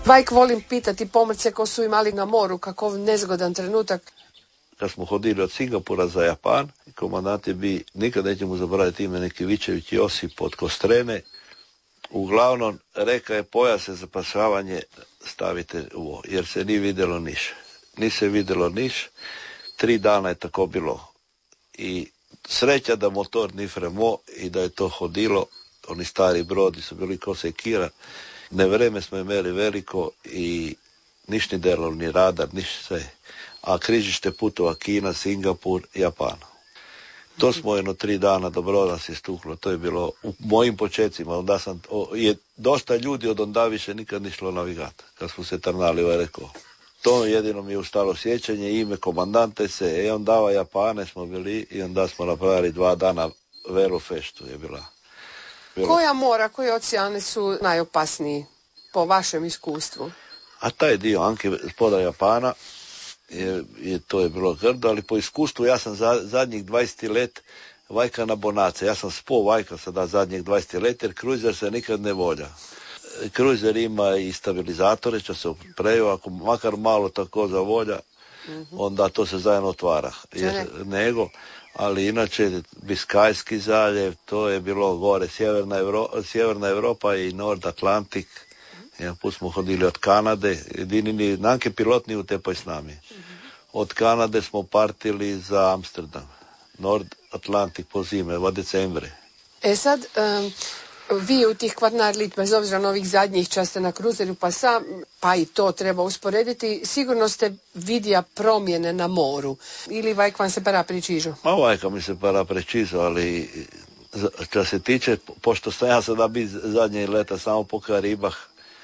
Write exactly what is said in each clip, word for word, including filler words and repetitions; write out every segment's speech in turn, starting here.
Vajk, volim pitati pomorce ko su imali na moru kakov nezgodan trenutak. Kad smo hodili od Singapura za Japan, komandant je bi, nikad nećemo zaboraviti ime, neki Vičević Josip od Kostrene. Uglavnom, reka je pojase za pasavanje stavite u ovo, jer se nije vidjelo niš. Ni se vidjelo niš, tri dana je tako bilo. I sreća da motor ni fremo i da je to hodilo, oni stari brodi su bili ko sekira. Ne vreme smo imali veliko i niš ni delo, ni radar, niš sve. A križište putova Kina, Singapur, Japan. To smo jedno tri dana do broda se stuklo, to je bilo u mojim počecima. Onda sam, o, je dosta ljudi od onda više nikad ni šlo navigat, kad smo se trnali, ovaj rekao. To jedino mi je ustalo sjećanje, ime komandante se, e on dava Japane smo bili i onda smo napravili dva dana velu feštu je bila. bila. Koja mora, koji oceane su najopasniji po vašem iskustvu? A taj dio Anke spoda Japana, je, je, to je bilo grdo, ali po iskustvu ja sam za, zadnjih dvadeset let Vajka na Bonace. Ja sam spo Vajka sada zadnjih dvadeset let, jer kruizer se nikad ne volja. Kruizer ima i stabilizatore, će se preju, ako makar malo tako zavolja, mm-hmm. onda to se zajedno otvara. Jer, nego, ali inače Biskajski zaljev, to je bilo gore, Sjeverna, Evro, Sjeverna Europa i Nord Atlantik. Jedan put smo hodili od Kanade, jedini nanke pilotni u tepoj s nami. Od Kanade smo partili za Amsterdam, Nord Atlantik po zime, v decembre. E sad, um, vi u tih kvarnarlit, bez obzira na ovih zadnjih časte na kruzeru, pa sam, pa i to treba usporediti, sigurno ste vidja promjene na moru. Ili Vajk vam se para prečižo? Ma Vajka mi se para prečižo, ali što se tiče, pošto sam ja sada bi zadnje leta samo po Karibah,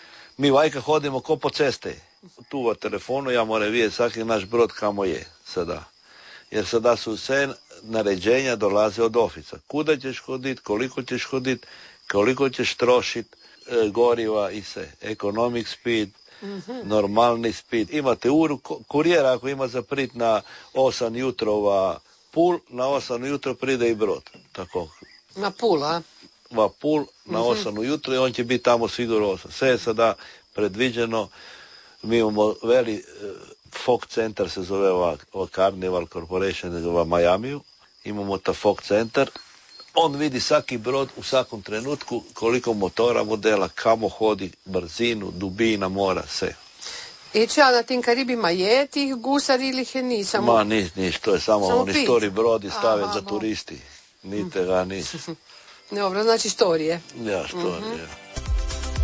mi Vajka hodimo ko po ceste. Tu u telefonu ja moram vidjeti svaki naš brod kamo je sada. Jer sada su sve naređenja dolaze od ofica. Kuda ćeš hoditi, koliko ćeš hoditi, koliko ćeš trošiti e, goriva i sve. Economic speed, mm-hmm. normalni speed. Imate uru, kurijera ako ima za prit na osam jutrova pul, na osam jutro pride i brod. Tako. Na pul, a? Va pul na osam mm-hmm. ujutro i on će biti tamo sigurno osam. Sve je sada predviđeno. Mi imamo veli uh, Fog Center se zove ova, ova Carnival Corporation u Majamiju. Imamo ta Fog Center. On vidi svaki brod u svakom trenutku koliko motora, modela, kamo hodi, brzinu, dubina mora, sve. I če, a na tim Karibima je tih gusari ili he ni? Samo... Ma niš, niš, to je samo, samo oni pit. Stori brodi stave Aha, za turisti. Nite ga, niš. Dobro, znači štorije. Ja, štorije. Mm-hmm.